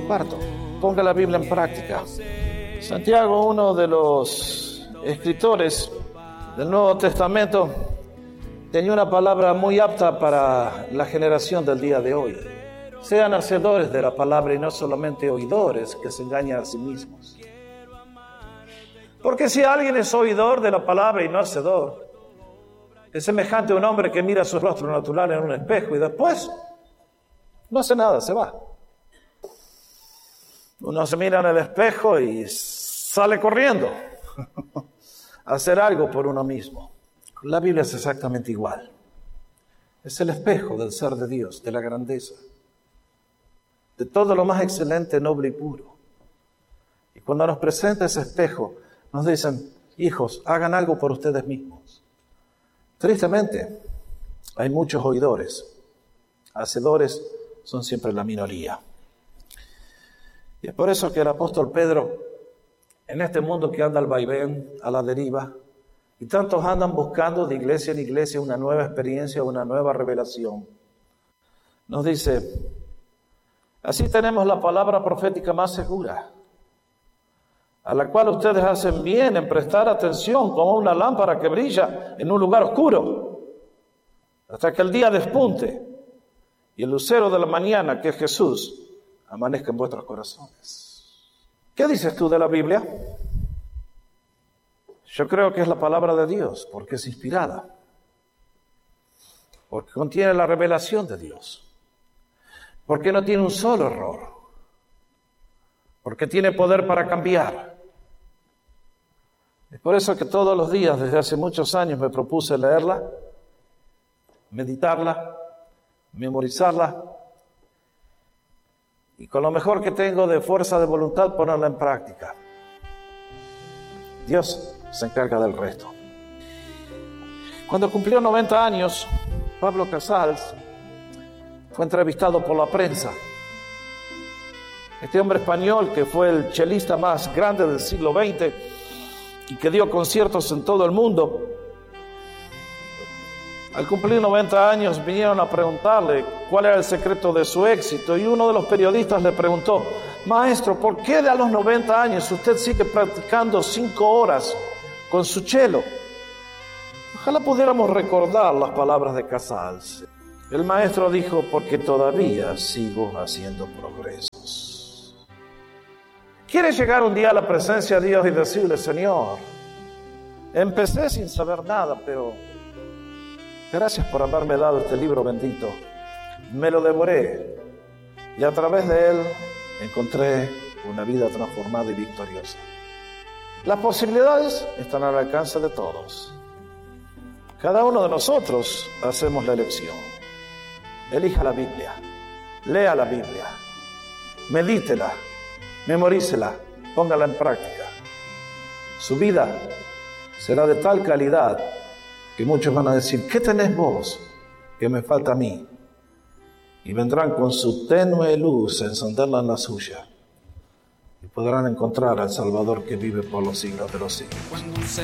Comparto. Ponga la Biblia en práctica. Santiago, uno de los escritores del Nuevo Testamento, tenía una palabra muy apta para la generación del día de hoy. Sean hacedores de la palabra y no solamente oidores que se engañan a sí mismos. Porque si alguien es oidor de la palabra y no hacedor, es semejante a un hombre que mira su rostro natural en un espejo y después no hace nada, se va. Uno se mira en el espejo y sale corriendo a hacer algo por uno mismo. La Biblia es exactamente igual. Es el espejo del ser de Dios, de la grandeza, de todo lo más excelente, noble y puro. Y cuando nos presenta ese espejo, nos dicen, hijos, hagan algo por ustedes mismos. Tristemente, hay muchos oidores. Hacedores son siempre la minoría. Y es por eso que el apóstol Pedro, en este mundo que anda al vaivén, a la deriva, y tantos andan buscando de iglesia en iglesia una nueva experiencia, una nueva revelación, nos dice, así tenemos la palabra profética más segura, a la cual ustedes hacen bien en prestar atención como una lámpara que brilla en un lugar oscuro, hasta que el día despunte y el lucero de la mañana, que es Jesús, amanezca en vuestros corazones. ¿Qué dices tú de la Biblia? Yo creo que es la palabra de Dios, porque es inspirada, porque contiene la revelación de Dios, porque no tiene un solo error, porque tiene poder para cambiar. Es por eso que todos los días, desde hace muchos años, me propuse leerla, meditarla, memorizarla, y con lo mejor que tengo de fuerza de voluntad, ponerla en práctica. Dios se encarga del resto. Cuando cumplió 90 años, Pablo Casals fue entrevistado por la prensa. Este hombre español, que fue el chelista más grande del siglo XX y que dio conciertos en todo el mundo, al cumplir 90 años vinieron a preguntarle cuál era el secreto de su éxito, y uno de los periodistas le preguntó, maestro, ¿por qué a los 90 años usted sigue practicando 5 horas con su cello? Ojalá pudiéramos recordar las palabras de Casals. El maestro dijo, porque todavía sigo haciendo progresos. ¿Quieres llegar un día a la presencia de Dios y decirle, Señor, empecé sin saber nada, pero gracias por haberme dado este libro bendito? Me lo devoré y a través de él encontré una vida transformada y victoriosa. Las posibilidades están al alcance de todos. Cada uno de nosotros hacemos la elección. Elija la Biblia, lea la Biblia, medítela, memorícela, póngala en práctica. Su vida será de tal calidad que muchos van a decir, ¿qué tenés vos que me falta a mí? Y vendrán con su tenue luz a encenderla en la suya y podrán encontrar al Salvador que vive por los siglos de los siglos.